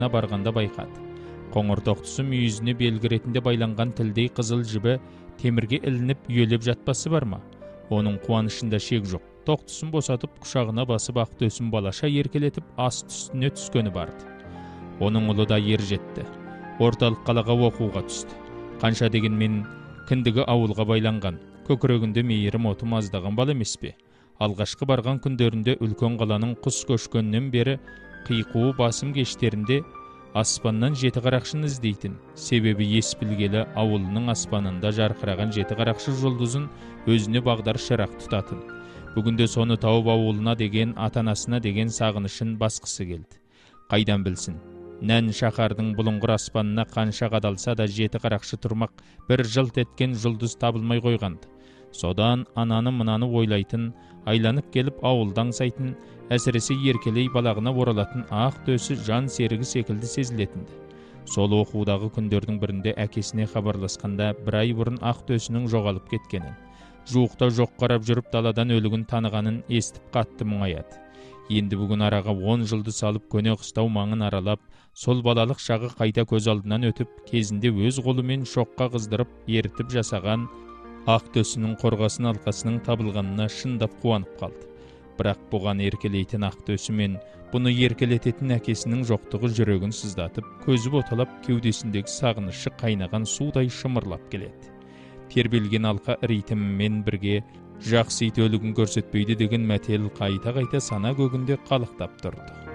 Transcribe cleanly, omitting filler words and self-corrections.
барғанда байқады. Қоңыр тоқтысы мүйізіне белгі ретінде байланған тілдей қызыл жібі темірге ілініп үйелеп жатпасы бар ма? Оның қуанышында шек жоқ. Тоқтысын босатып, құшағына басып Ақтөсін балаша еркелетіп аст үстіне түскені барды. Оның ұлы да ер жетті. Орталық қалаға оқуға түсті. Қанша дегенмен кіндігі ауылға байланған, көкірегінде мейірім оты маздаған бала емес пе? Алғашқы барған күндерінде үлкен қаланың құс көшкеннен бері қиқуы басым кештерінде аспаннан жеті қарақшыны іздейтін. Себебі ес білгелі ауылының аспанында жарқыраған жеті қарақшы жұлдызын өзіне бағдар шырақ тұтатын. Бүгінде соны тауып ауылына деген, атанасына деген сағынышын басқысы келді. Қайдан білсін? Нән шаһардың бұлыңғыр аспанына қанша қадалса да жеті қарақшы тұрмақ бір жылт еткен жұлдыз табылмай қойғанды. Содан ананы мынаны ойлайтын, айланып келіп ауылдан сайтын, әсіресе еркелей балағына оралатын Ақтөсі жан серігі секілді сезілетінді. Сол оқудағы күндердің бірінде әкесіне хабарласқанда бір ай бұрын Ақтөсінің жоғалып кеткенін, жуықта жоқ қарап жүріп даладан өлігін танығанын естіп қатты мұңаяды. Енді бүгін араға 10 жылды салып көне қыстау маңын аралап, сол балалық шағы қайта көз алдынан өтіп, кезінде өз қолымен шоққа қыздырып, ерітіп жасаған Ақтөсінің қорғасын алқасының табылғанына шындап қуанып қалды. Бірақ бұған еркелейтін Ақтөсі мен бұны еркелететін әкесінің жоқтығы жүрегін сыздатып, көзі боталап, кеудесіндегі сағынышы қайнаған судай шымырлап келеді. Тербелген алқа ритмімен бірге жақсы ит өлігін көрсетпейді деген мәтел қайта-қайта сана көгінде қалықтап тұрды.